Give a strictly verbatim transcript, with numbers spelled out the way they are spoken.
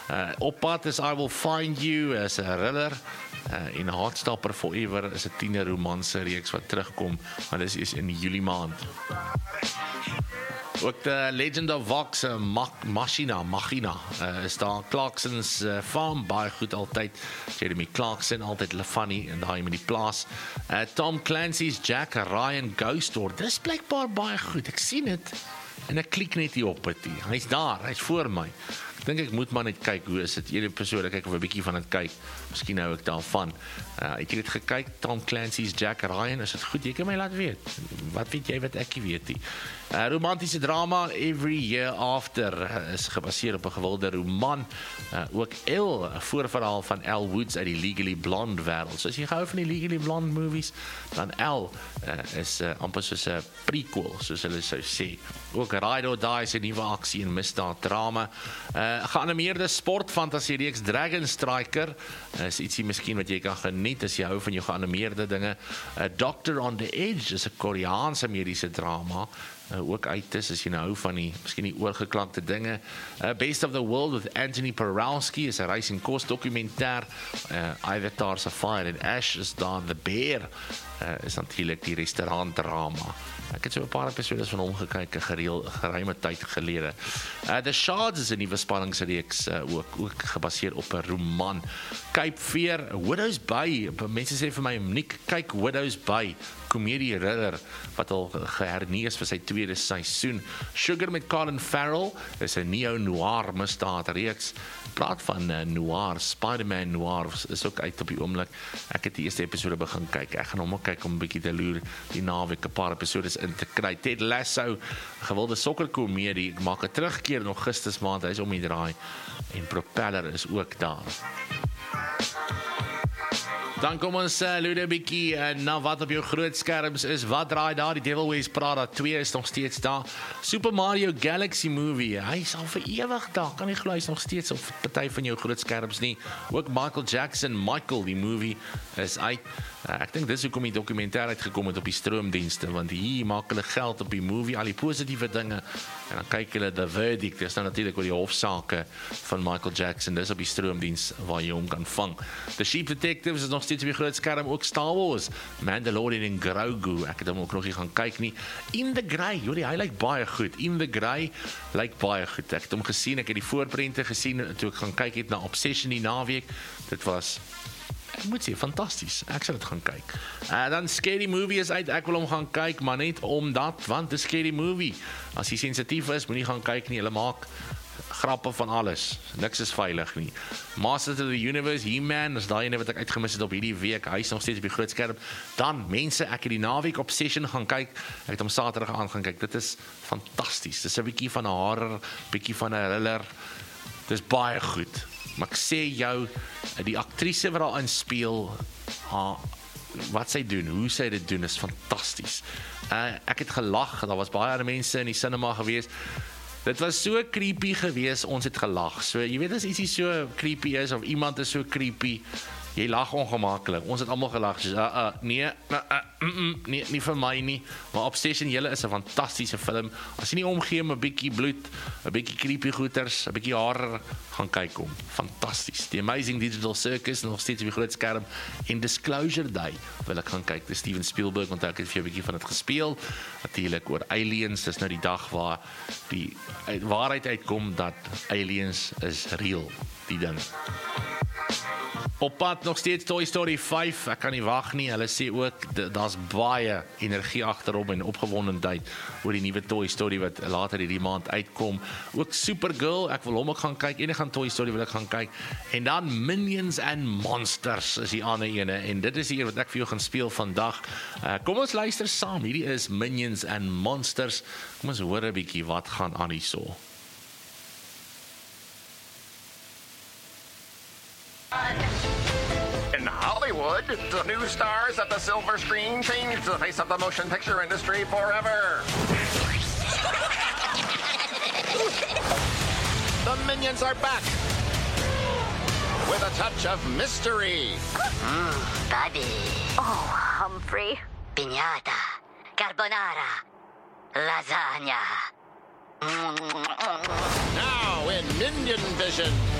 Uh, op pad is I Will Find You, is 'n thriller. Uh, en Heartstopper Forever is 'n tiener romanse reeks wat terugkom, maar dis is in Julie maand. Ook The Legend of Vox, uh, Machina, Machina, uh, is daar Clarkson's uh, Farm, baie goed altyd, Jeremy Clarkson, altyd funny, en daai met die plaas. Uh, Tom Clancy's Jack Ryan Ghost Story, dis blijkbaar baie goed, ek sien het, en ek klik net hier op het, hy's daar, hy's voor my. Ek dink ek moet maar net kyk, hoe is het, ene persoon, kyk of 'n bietjie van het kyk, miskien hou ek daarvan. Uh, het jy dit gekyk, Tom Clancy's Jack Ryan, is het goed, jy kan my laat weet, wat weet jy wat ek nie weet nie. Uh, romantiese drama, Every Year After, uh, is gebaseer op 'n gewilde roman, uh, ook Elle, 'n voorverhaal van Elle Woods uit die Legally Blonde wêreld. So as jy gehou van die Legally Blonde movies, dan Elle uh, is uh, amper soos 'n prequel, soos hulle sou sê. Ook Ride or Die is 'n nuwe aksie en misdaad drama. Uh, geanimeerde sportfantasie reeks Dragon Striker, uh, is ietsie miskien wat jy kan geniet as jy hou van jou geanimeerde dinge. Uh, Doctor on the Edge is 'n Koreaanse mediese drama, Uh, ook uit is, as jy nou hou van die, miskien die oorgeklankte dinge. Uh, Best of the World with Anthony Porowski is 'n reis en kos dokumentair. Uh, Avatar Fire and Ash is daar. The Bear uh, is natuurlik die restaurant drama. Ek het so 'n paar episodes van hom gekyk, 'n gereel, geruime tyd gelede. Uh, The Shards is 'n nuwe spanningsreeks, uh, ook, ook gebaseer op 'n roman. Cape Fear, Widow's Bay, mense sê vir my, Nick, kyk Widow's Bay, komedie thriller, wat al gehernie is vir sy tweede seisoen. Sugar met Colin Farrell is 'n neo-noir misdaadreeks. Praat van uh, noir, Spider-Man noir is ook uit op die oomblik. Ek het die eerste episode begin kyk. Ek gaan hom ook kyk om 'n bietjie te loer die naweek 'n paar episodes in te kry. Ted Lasso, gewilde sokkerkomedie, ek maak 'n terugkeer in Augustus maand, hy is om die draai. En Propeller is ook daar. Dan kom ons uh, loer 'n bietjie uh, na wat op jou groot skerms is. Wat draai daar? Die Devil Wears Prada twee is nog steeds daar. Super Mario Galaxy Movie, hy is al vir ewig daar. Kan nie glo hy is nog steeds op party van jou groot skerms nie. Ook Michael Jackson, Michael, die movie is uit. Uh, ek dink dis hoekom die dokumentêr uitgekom het op die stroomdienste, want hier maak hulle geld op die movie, al die positiewe dinge, en dan kyk hulle The Verdict, dis nou natuurlik oor die hofsaake van Michael Jackson, dis op die stroomdiens waar jy hom kan vang. The Sheep Detectives is nog steeds op die groot skerm, ook Star Wars, Mandalorian en Grogu, ek het hom ook nog nie gaan kyk nie. In the Grey, joh, hy lyk baie goed, In the Grey lyk baie goed, ek het hom gesien, ek het die voorprente gesien, toe ek gaan kyk het na Obsession die naweek, dit was, ek moet sê, fantasties, ek sal dit gaan kyk. Uh, dan Scary Movie is uit, ek wil hom gaan kyk, maar net omdat, want die Scary Movie, as jy sensitief is, moet nie gaan kyk nie, hulle maak grappe van alles, niks is veilig nie. Masters of the Universe, He-Man, is daai ene wat ek uitgemis het op hierdie week, hy is nog steeds op die groot skerm. Dan, mense, ek het die naweek Obsession gaan kyk, ek het hom Saterdag aan gaan kyk, dit is fantasties, dit is 'n bietjie van 'n horror, bietjie van 'n thriller, dit is baie goed. Maar ek sê jou, die aktrise wat daarin speel, ha, wat sy doen, hoe sy dit doen, is fantasties. Uh, ek het gelag, daar was baie mense in die cinema gewees, dit was so creepy gewees, ons het gelag. So, jy weet as ietsie so creepy is, of iemand is so creepy, jy lag ongemaklik. Ons het almal gelag, so, uh, uh, nee, uh, uh, mm, mm, nee, nie vir my nie. Maar Obsession, julle is 'n fantastiese film. As jy nie omgee met 'n bietjie bloed, 'n bietjie creepy goeters, 'n bietjie horror, gaan kyk hom. Fantasties. The Amazing Digital Circus, nog steeds op die groot skerm. En Disclosure Day, wil ek gaan kyk. Dis Steven Spielberg, want ek het vir jou 'n bietjie van dit gespeel. Natuurlik oor aliens, dis nou die dag waar die waarheid uitkom dat aliens is real, die ding. Op pad nog steeds Toy Story vyf, ek kan nie wag nie, hulle sê ook, daar's baie energie agterop en opgewondenheid oor die nuwe Toy Story wat later hierdie maand uitkom. Ook Supergirl, ek wil hom ook gaan kyk, enige gaan Toy Story wil ek gaan kyk. En dan Minions and Monsters is die ander ene, en dit is die een wat ek vir jou gaan speel vandag. Uh, kom ons luister saam, hierdie is Minions and Monsters. Kom ons hoor 'n bietjie wat gaan aan hierso. In Hollywood, the new stars at the silver screen changed the face of the motion picture industry forever. The Minions are back with a touch of mystery. Mmm, Buddy. Oh, Humphrey. Piñata. Carbonara. Lasagna. Now in Minion Vision.